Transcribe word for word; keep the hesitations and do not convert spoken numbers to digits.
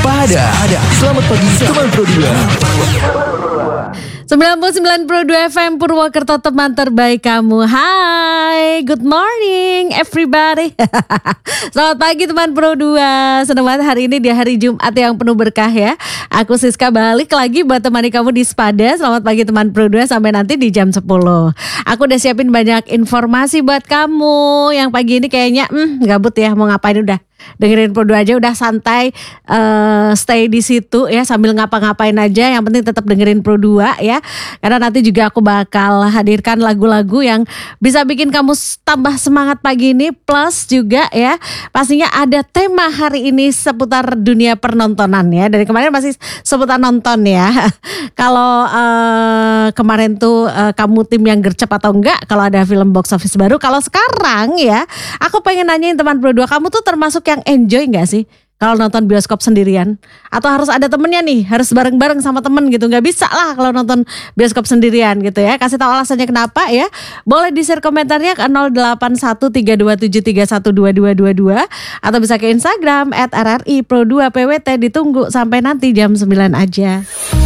Pada Selamat pagi teman Pro dua. sembilan puluh sembilan Pro dua F M Purwokerto, teman terbaik kamu. Hai, good morning everybody. Selamat pagi teman Pro dua. Senang banget hari ini di hari Jumat yang penuh berkah ya. Aku Siska balik lagi buat temani kamu di Spada. Selamat pagi teman Pro dua sampai nanti di jam sepuluh. Aku udah siapin banyak informasi buat kamu. Yang pagi ini kayaknya hmm, gabut ya, mau ngapain udah. Dengerin Pro dua aja udah santai, uh, stay di situ ya sambil ngapa-ngapain aja. Yang penting tetap dengerin Pro dua ya. Karena nanti juga aku bakal hadirkan lagu-lagu yang bisa bikin kamu tambah semangat pagi ini. Plus juga ya pastinya ada tema hari ini seputar dunia penontonan ya. Dari kemarin masih seputar nonton ya. Kalau uh, kemarin tuh uh, kamu tim yang gercep atau enggak kalau ada film box office baru. Kalau sekarang ya aku pengen nanyain teman Pro dua, kamu tuh termasuk yang enjoy gak sih kalau nonton bioskop sendirian? Atau harus ada temennya nih, harus bareng-bareng sama temen gitu? Gak bisa lah kalau nonton bioskop sendirian gitu ya. Kasih tahu alasannya kenapa ya. Boleh di share komentarnya ke nol delapan satu tiga dua tujuh tiga satu dua dua dua dua atau bisa ke Instagram at R R I Pro dua P W T. Ditunggu sampai nanti jam sembilan aja.